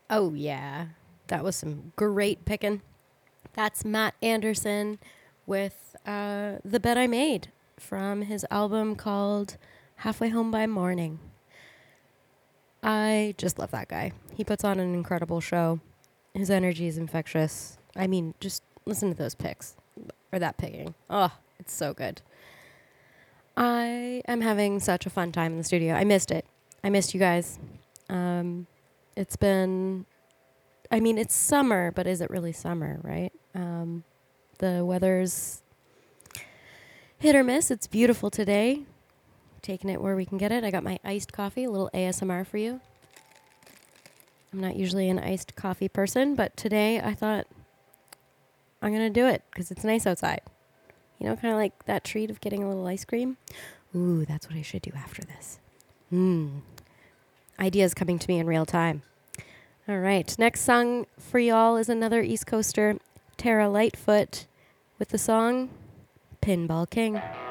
Oh, yeah. That was some great picking. That's Matt Anderson with The Bed I Made from his album called Halfway Home by Morning. I just love that guy. He puts on an incredible show. His energy is infectious. I mean, just listen to those picks or that picking. Oh, it's so good. I am having such a fun time in the studio. I missed it. I missed you guys. It's been, I mean, it's summer, but is it really summer, right? The weather's hit or miss. It's beautiful today. Taking it where we can get it. I got my iced coffee, a little ASMR for you. I'm not usually an iced coffee person, but today I thought I'm going to do it because it's nice outside. You know, kind of like that treat of getting a little ice cream. Ooh, that's what I should do after this. Ideas coming to me in real time. All right. Next song for y'all is another East Coaster, Tara Lightfoot, with the song Pinball King.